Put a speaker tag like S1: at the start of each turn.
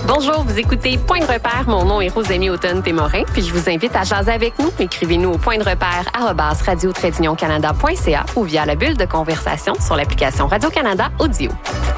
S1: Bonjour, vous écoutez Point de repère. Mon nom est Rosémie Automne-Témorin, puis je vous invite à jaser avec nous. Écrivez-nous au pointderepère@radio-canada.ca ou via la bulle de conversation sur l'application Radio-Canada Audio.